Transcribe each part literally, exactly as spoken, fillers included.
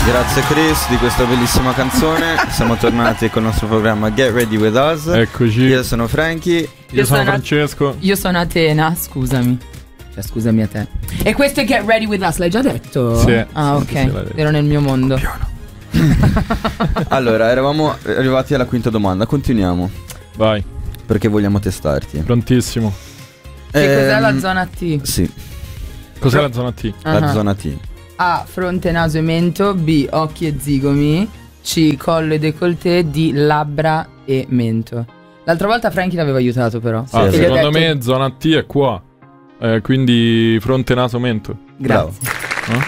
Grazie Chris di questa bellissima canzone. Siamo tornati con il nostro programma Get Ready With Us. Eccoci. Io sono Frankie. Io, Io sono sono Francesco. Io sono Atena, scusami. Cioè, scusami a te. E questo è Get Ready With Us, l'hai già detto? Sì. Ah, ok. Sì, sì, l'hai detto. Ero nel mio mondo. Allora, eravamo arrivati alla quinta domanda. Continuiamo Vai, perché vogliamo testarti. prontissimo. Che cos'è Ehm, la zona T? Sì, Cos'è la zona T? la Ah. zona T. A. Fronte, naso e mento. B. Occhi e zigomi. C. Collo e décolleté. D. Labbra e mento. L'altra volta Frankie l'aveva aiutato però. Ah, Sì, E gli ho secondo detto- me zona T è qua. Eh, quindi fronte, naso, mento. Grazie. No?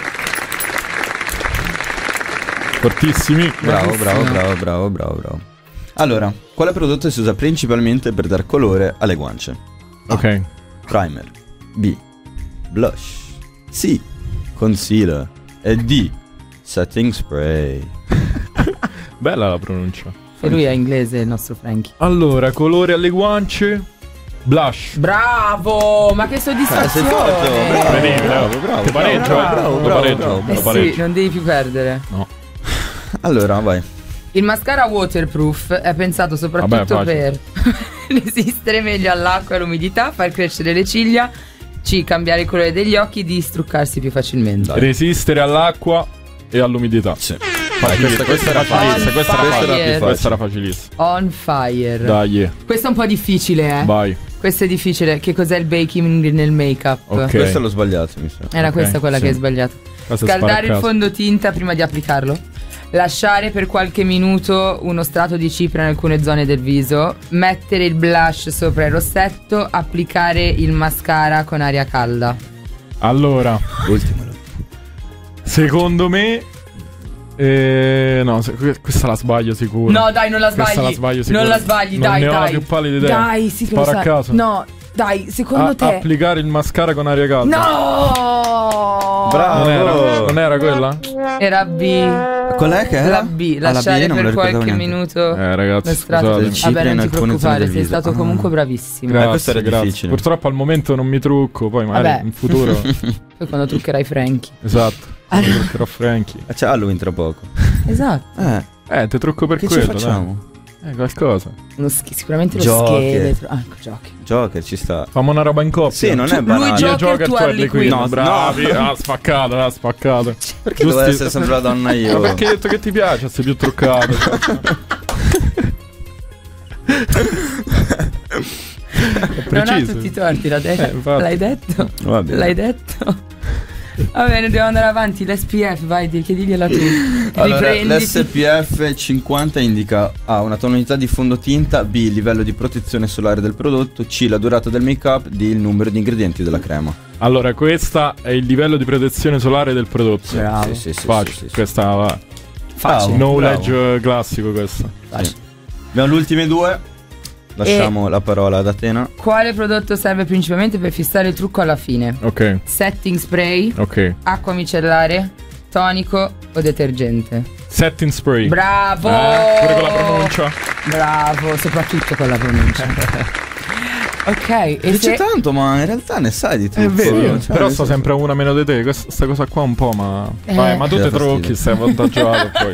Fortissimi. Bravo, Bravissimo. bravo, bravo, bravo, bravo, bravo. Allora, quale prodotto si usa principalmente per dar colore alle guance? Ok. Primer. B. Blush. C. Concealer. E D. Setting spray. Bella la pronuncia. E lui è inglese, il nostro Frankie. Allora, colore alle guance. Blush. Bravo! Ma che soddisfazione! Eh, sei forte, bravo. Incredibile, bravo, bravo, Ti pareggio, bravo, eh? bravo, Lo bravo, pareggio, bravo. Eh lo sì, pareggio. non devi più perdere. No. Allora, vai. Il mascara waterproof è pensato soprattutto Vabbè, per resistere meglio all'acqua e all'umidità, far crescere le ciglia, C. cambiare il colore degli occhi, D. struccarsi più facilmente. Resistere all'acqua e all'umidità. Sì. Facilissima, questa era facilissima, questa era On facile, fire. questa era facilissima. On fire. Dai, yeah. Questo è un po' difficile, eh. Vai. Questo è difficile. Che cos'è il baking nel make-up? Ok. Questo l'ho sbagliato, mi sa. Era Ok, questa quella sì. che hai sbagliato. Questo è Scaldare il sparacaso. fondotinta prima di applicarlo. Lasciare per qualche minuto uno strato di cipria in alcune zone del viso. Mettere il blush sopra il rossetto. Applicare il mascara con aria calda. Allora, L'ultimo. secondo me eh, no, se- questa la sbaglio sicuro. No, dai, non la sbagli. Questa la sbaglio sicuro. Non la sbagli, Non dai, ne ho la dai. più pallida idea. Dai, sì che lo Spara a sai. caso. No, dai, secondo A- te. applicare il mascara con aria calda. No! Bravo. Non era, non era quella? Era B. Qual è che era? La B, Ah, la lasciare B, non me per lo ricordavo qualche neanche. minuto. Eh ragazzi, lo strato scusate. di- Cipria Vabbè, in non ti alcune zone preoccupare, del sei viso. stato Ah. comunque bravissimo. Gra- questo Grazie, era grazie. difficile. Purtroppo al momento non mi trucco, poi magari Vabbè. in futuro. Poi quando truccherai Frankie. Esatto. Mi truccherò Frankie. Eh, C'è Halloween tra poco. Esatto. Eh, Eh, te trucco per che quello, ci facciamo? dai. Eh, qualcosa. Uno sch- sicuramente lo Joker. scheletro. Ah, ecco, Joker. Joker ci sta. Fammo una roba in coppia. Sì, non Tu- è lui banale. gioca- Io Joker, tu tu Harley Harley Quinn. Quinn. No, bravi. no. Ah, spaccato, ah, spaccato. Perché deve Giusti- essere sempre la donna io? Ma perché hai detto che ti piace? Sei più truccato. È Non ha preciso. tutti i torti, l'ha detto. Eh, infatti. L'hai detto? Va bene. L'hai detto? Va bene, dobbiamo andare avanti. L'S P F, vai, di- chiedigliela tu. Allora, Riprenditi. l'S P F cinquanta indica A. Una tonalità di fondotinta. B. Il livello di protezione solare del prodotto. C. La durata del make-up. D. Il numero di ingredienti della crema. Allora, questa è il livello di protezione solare del prodotto. Bravo. Sì, sì, sì, Facile. sì, sì. Questa va. Facile. Knowledge classico questo. Facile. Abbiamo le ultime due. Lasciamo la parola ad Atena. Quale prodotto serve principalmente per fissare il trucco alla fine? Ok, Setting spray, ok. acqua micellare, tonico o detergente? Setting spray. Bravo! Eh, pure con la pronuncia. Bravo, soprattutto con la pronuncia. Ok, e Dice se... tanto, ma in realtà ne sai di tutto. È vero, Cioè, però nel sto senso- sempre a una meno di te. Questa sta cosa qua un po', ma. Eh. Vai, ma tu Ti te dà trucchi, fastidio. sei avvantaggiato poi.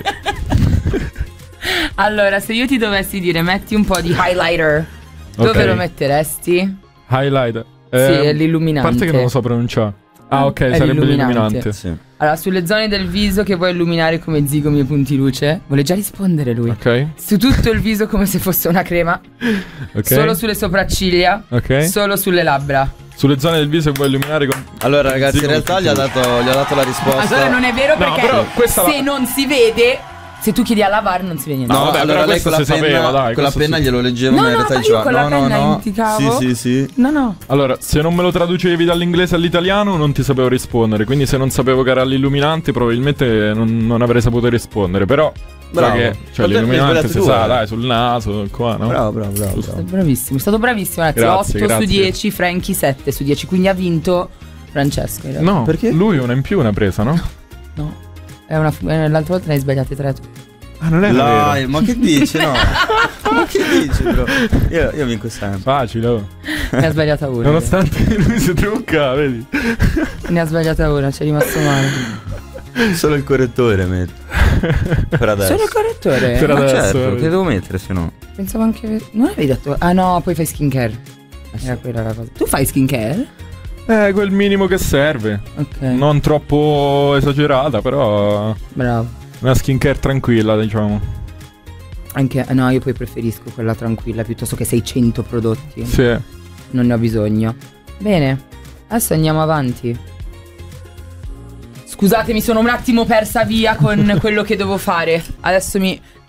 Allora, se io ti dovessi dire metti un po' di highlighter, dove Ok. lo metteresti? Highlight. Sì, è l'illuminante. A parte che non lo so pronunciare. Ah, ok, È sarebbe l'illuminante. l'illuminante. Sì. Allora, sulle zone del viso che vuoi illuminare come zigomi e punti luce, vuole già rispondere lui. Ok, Su tutto il viso come se fosse una crema, ok. solo sulle sopracciglia, Ok. solo sulle labbra. Sulle zone del viso che vuoi illuminare con. Allora, ragazzi, in Zigomi realtà gli ha dato, gli ha dato la risposta. Allora non è vero No, perché però questa se la- non si vede, se tu chiedi a lavare non si vede niente. No, No, vabbè, allora però lei con la questo si penna, sapeva, dai, con la questo penna si- glielo leggeva, No, ma in no, realtà ma diceva io con la no, no, penna no. indicavo. Sì, sì, sì. No, no. Allora, se non me lo traducevi dall'inglese all'italiano non ti sapevo rispondere. Quindi se non sapevo che era l'illuminante probabilmente non, non avrei saputo rispondere. Però Bravo. sai che, cioè Potrebbe l'illuminante sbagliare si tu, sa, eh. dai, sul naso, qua, no? Bravo, bravo, bravo, Giusto. bravo. Bravissimo, è stato bravissimo, ragazzi. Grazie, otto grazie. su dieci, Frankie sette su dieci, quindi ha vinto Francesco in realtà. No, Perché? lui una in più ne ha presa, no? No. È una fu- eh, l'altra volta ne hai sbagliate tre tu. Ah, non era Dai, vero. ma che dici, no? Ma che dici, bro? Io, io vinco sempre. Facile, oh. Ne ha sbagliata una. Nonostante lui si trucca, vedi? Ne ha sbagliata una, ci è rimasto male. Solo il correttore metto. Per adesso. Solo il correttore? Per Ma adesso. certo, che devo mettere se no? Pensavo anche... Non avevi detto... Ah no, poi fai skincare. Era quella la cosa. Tu fai skincare? Eh, quel minimo che serve. Ok. Non troppo esagerata, però Bravo. una skincare tranquilla, diciamo. Anche... No, io poi preferisco quella tranquilla piuttosto che seicento prodotti. Sì. Non ne ho bisogno. Bene. Adesso andiamo avanti. Scusate, mi sono un attimo persa via con quello che devo fare. Adesso mi...